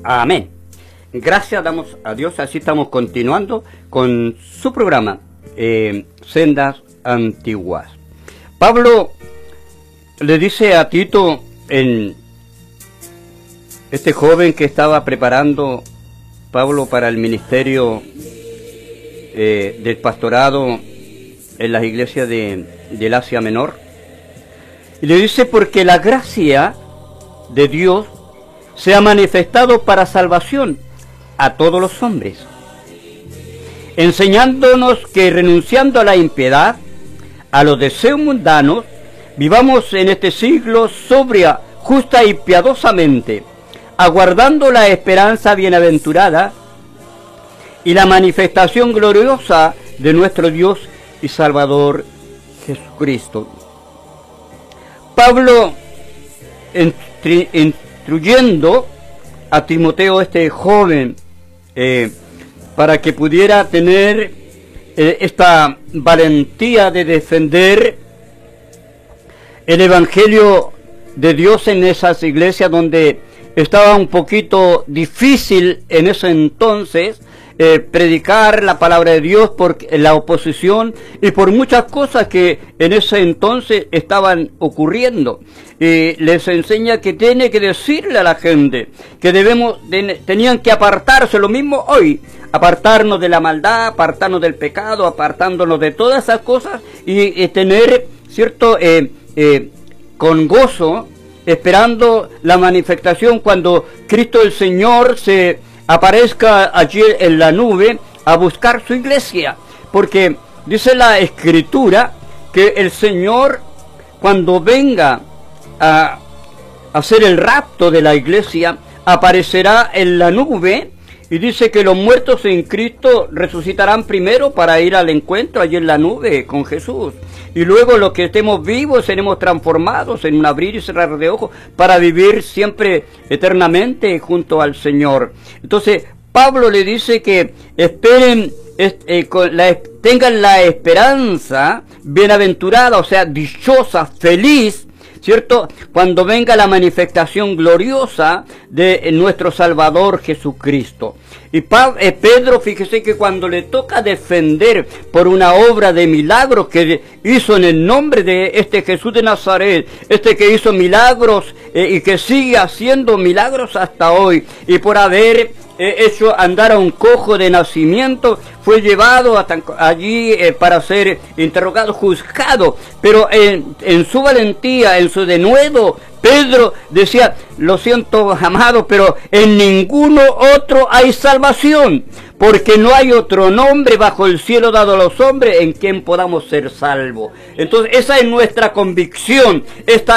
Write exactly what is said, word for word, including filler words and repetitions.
Amén. Gracias damos a Dios, así estamos continuando con su programa, eh, Sendas Antiguas. Pablo le dice a Tito, en este joven que estaba preparando Pablo para el ministerio eh, del pastorado en las iglesias de, del Asia Menor, y le dice: porque la gracia de Dios se ha manifestado para salvación a todos los hombres, enseñándonos que renunciando a la impiedad, a los deseos mundanos, vivamos en este siglo sobria, justa y piadosamente, aguardando la esperanza bienaventurada y la manifestación gloriosa de nuestro Dios y Salvador Jesucristo. Pablo, instruyendo a Timoteo, este joven, eh, para que pudiera tener eh, esta valentía de defender el Evangelio de Dios en esas iglesias donde estaba un poquito difícil en ese entonces eh, predicar la palabra de Dios por la oposición y por muchas cosas que en ese entonces estaban ocurriendo. Y les enseña que tiene que decirle a la gente que debemos, de, tenían que apartarse, lo mismo hoy, apartarnos de la maldad, apartarnos del pecado, apartándonos de todas esas cosas y, y tener, cierto, eh, eh, con gozo, esperando la manifestación cuando Cristo el Señor se aparezca allí en la nube a buscar su iglesia, porque dice la Escritura que el Señor, cuando venga a hacer el rapto de la iglesia, aparecerá en la nube, y dice que los muertos en Cristo resucitarán primero para ir al encuentro allí en la nube con Jesús, y luego los que estemos vivos seremos transformados en un abrir y cerrar de ojos para vivir siempre eternamente junto al Señor. Entonces Pablo le dice que esperen, eh, con la, tengan la esperanza bienaventurada, o sea, dichosa, feliz, ¿cierto?, cuando venga la manifestación gloriosa de nuestro Salvador Jesucristo. Y Pedro, fíjese que cuando le toca defender por una obra de milagros que hizo en el nombre de este Jesús de Nazaret, este que hizo milagros eh, y que sigue haciendo milagros hasta hoy, y por haber eh, hecho andar a un cojo de nacimiento, fue llevado hasta allí eh, para ser interrogado, juzgado, pero en, en su valentía, en su denuedo, Pedro decía: lo siento, amado, pero en ninguno otro hay salvación, porque no hay otro nombre bajo el cielo dado a los hombres en quien podamos ser salvos. Entonces esa es nuestra convicción, esta